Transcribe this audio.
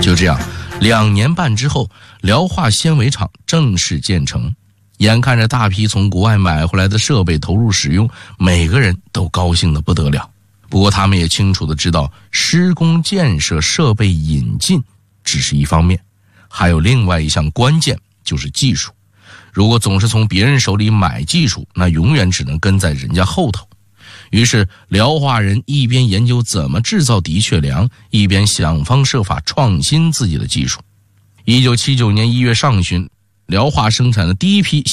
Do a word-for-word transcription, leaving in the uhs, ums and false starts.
就这样，两年半之后，辽化纤维厂正式建成。眼看着大批从国外买回来的设备投入使用，每个人都高兴得不得了。不过他们也清楚地知道，施工建设、设备引进只是一方面，还有另外一项关键，就是技术。如果总是从别人手里买技术，那永远只能跟在人家后头。于是辽化人一边研究怎么制造的确良，一边想方设法创新自己的技术。一九七九年一月上旬，辽化生产的第一批